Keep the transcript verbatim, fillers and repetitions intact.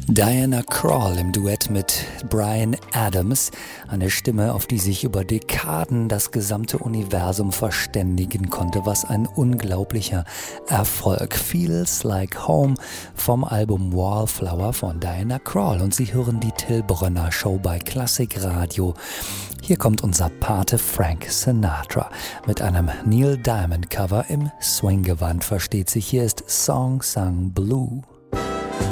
Diana Krall im Duett mit Bryan Adams, eine Stimme, auf die sich über Dekaden das gesamte Universum verständigen konnte. Was ein unglaublicher Erfolg. Feels Like Home vom Album Wallflower von Diana Krall. Und Sie hören die Till Brönner Show bei Klassikradio. Hier kommt unser Pate Frank Sinatra mit einem Neil Diamond Cover im Swing-Gewand. Versteht sich, hier ist Song Sung Blue.